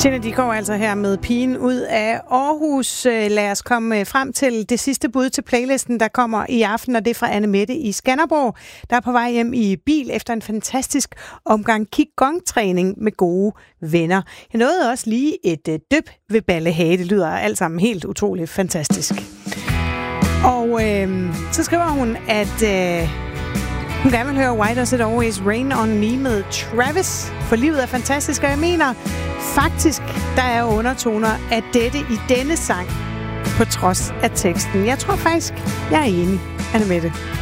Tina, de går altså her med Pigen ud af Aarhus. Lad os komme frem til det sidste bud til playlisten, der kommer i aften, og det er fra Anne Mette i Skanderborg, der er på vej hjem i bil efter en fantastisk omgang Qigong-træning med gode venner. Jeg nåede også lige et dyp ved Ballehage. Det lyder alt sammen helt utroligt fantastisk. Og så skriver hun, at hun gerne vil høre Why Does It Always Rain On Me med Travis, for livet er fantastisk, og jeg mener faktisk, der er undertoner af dette i denne sang, på trods af teksten. Jeg tror faktisk, jeg er enig, Anne Mette.